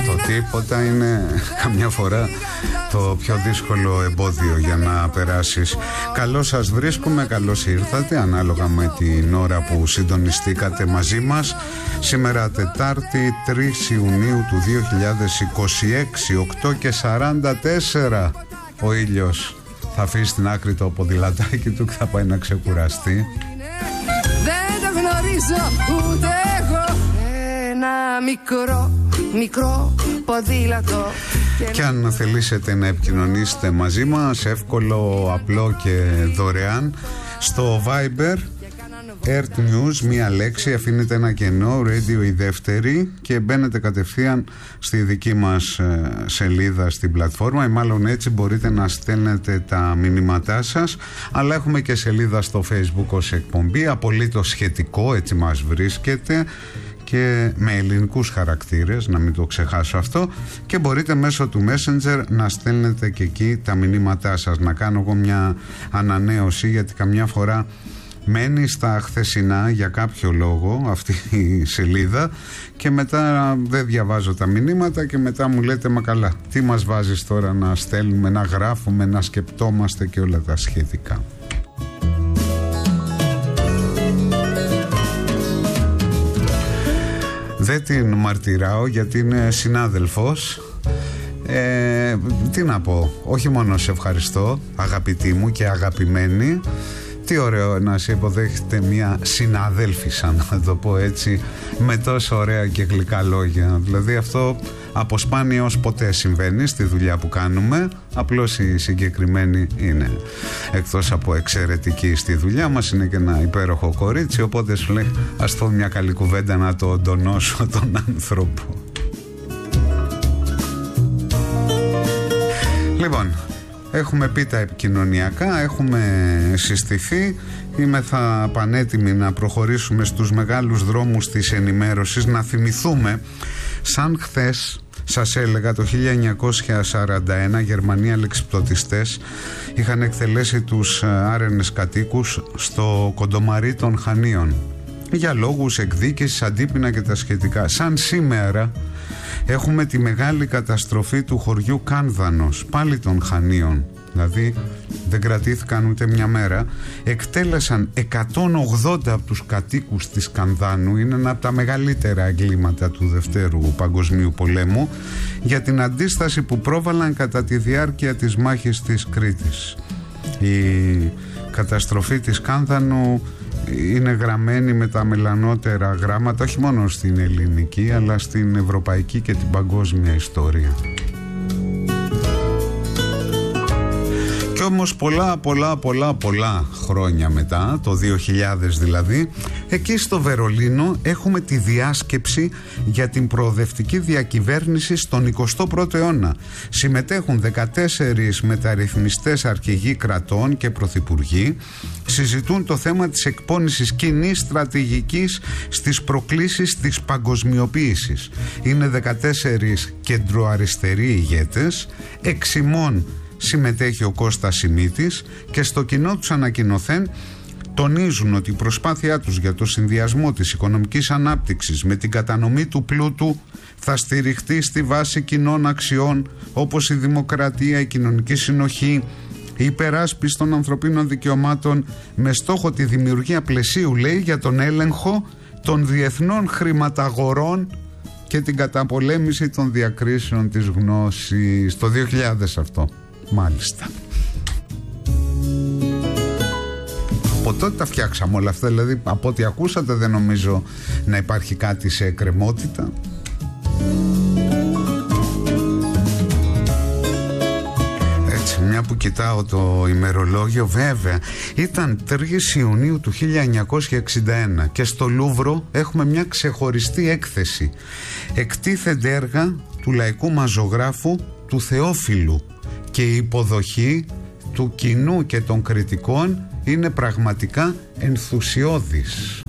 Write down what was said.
Το τίποτα είναι καμιά φορά το πιο δύσκολο εμπόδιο για να περάσεις. Καλώς σας βρίσκουμε, καλώς ήρθατε, ανάλογα με την ώρα που συντονιστήκατε μαζί μας. Σήμερα Τετάρτη 3 Ιουνίου του 2026, 8:44. Ο ήλιος θα αφήσει στην άκρη το ποδηλατάκι του και θα πάει να ξεκουραστεί. Δεν το γνωρίζω ούτε εγώ. Ένα μικρό ποδήλατο. Και αν θελήσετε να επικοινωνήσετε μαζί μας, εύκολο, απλό και δωρεάν, στο Viber Earth News, μία λέξη, αφήνετε ένα κενό, Radio η δεύτερη, και μπαίνετε κατευθείαν στη δική μας σελίδα στην πλατφόρμα, ή μάλλον έτσι μπορείτε να στέλνετε τα μηνύματά σας. Αλλά έχουμε και σελίδα στο Facebook ως εκπομπή, απολύτως σχετικό, έτσι μας βρίσκεται, και με ελληνικούς χαρακτήρες, να μην το ξεχάσω αυτό, και μπορείτε μέσω του Messenger να στέλνετε και εκεί τα μηνύματά σας. Να κάνω εγώ μια ανανέωση, γιατί καμιά φορά μένει στα χθεσινά για κάποιο λόγο αυτή η σελίδα και μετά δεν διαβάζω τα μηνύματα και μετά μου λέτε μα καλά, τι μας βάζεις τώρα να στέλνουμε, να γράφουμε, να σκεπτόμαστε και όλα τα σχετικά. Δεν την μαρτυράω γιατί είναι συνάδελφος. Τι να πω, όχι μόνο σε ευχαριστώ αγαπητή μου και αγαπημένη. Τι ωραίο να σε υποδέχεται μια συναδέλφισσα, να το πω έτσι, με τόσο ωραία και γλυκά λόγια. Δηλαδή αυτό από σπάνιο ως ποτέ συμβαίνει στη δουλειά που κάνουμε. Απλώς η συγκεκριμένη είναι, εκτός από εξαιρετική στη δουλειά μας, είναι και ένα υπέροχο κορίτσι. Οπότε σου λέει, ας πω μια καλή κουβέντα να το τονώσω τον άνθρωπο. Λοιπόν, έχουμε πει τα επικοινωνιακά, έχουμε συστηθεί, είμαι θα πανέτοιμοι να προχωρήσουμε στους μεγάλους δρόμους της ενημέρωσης. Να θυμηθούμε, σαν χθες σας έλεγα, το 1941 Γερμανοί αλεξιπτωτιστές είχαν εκτελέσει τους άρενες κατοίκους στο Κοντομαρί των Χανίων για λόγους εκδίκησης, αντίπεινα και τα σχετικά. Σαν σήμερα έχουμε τη μεγάλη καταστροφή του χωριού Κάνδανος, πάλι των Χανίων. Δηλαδή δεν κρατήθηκαν ούτε μια μέρα. Εκτέλεσαν 180 από τους κατοίκους της Κανδάνου. Είναι ένα από τα μεγαλύτερα εγκλήματα του Δευτέρου Παγκοσμίου Πολέμου, για την αντίσταση που πρόβαλαν κατά τη διάρκεια της μάχης της Κρήτης. Η καταστροφή της Κάνδανου είναι γραμμένη με τα μελανότερα γράμματα, όχι μόνο στην ελληνική αλλά στην ευρωπαϊκή και την παγκόσμια ιστορία. Κι όμως πολλά χρόνια μετά, το 2000 δηλαδή, εκεί στο Βερολίνο έχουμε τη διάσκεψη για την προοδευτική διακυβέρνηση στον 21ο αιώνα. Συμμετέχουν 14 μεταρρυθμιστές αρχηγοί κρατών και πρωθυπουργοί, συζητούν το θέμα της εκπώνησης κοινής στρατηγικής στις προκλήσεις της παγκοσμιοποίησης. Είναι 14 κεντροαριστεροί ηγέτες, εξημών συμμετέχει ο Κώστας Σιμίτης, και στο κοινό τους ανακοινωθέν τονίζουν ότι η προσπάθειά τους για το συνδυασμό της οικονομικής ανάπτυξης με την κατανομή του πλούτου θα στηριχτεί στη βάση κοινών αξιών όπως η δημοκρατία, η κοινωνική συνοχή, η υπεράσπιση των ανθρωπίνων δικαιωμάτων, με στόχο τη δημιουργία πλαισίου, λέει, για τον έλεγχο των διεθνών χρηματαγορών και την καταπολέμηση των διακρίσεων της γνώσης. Το 2000 αυτό, μάλιστα. Από τότε τα φτιάξαμε όλα αυτά, δηλαδή από ό,τι ακούσατε δεν νομίζω να υπάρχει κάτι σε εκκρεμότητα. Έτσι, μια που κοιτάω το ημερολόγιο, βέβαια ήταν 3 Ιουνίου του 1961 και στο Λούβρο έχουμε μια ξεχωριστή έκθεση. Εκτίθενται έργα του λαϊκού μαζογράφου του Θεόφιλου και η υποδοχή του κοινού και των κριτικών είναι πραγματικά ενθουσιώδης.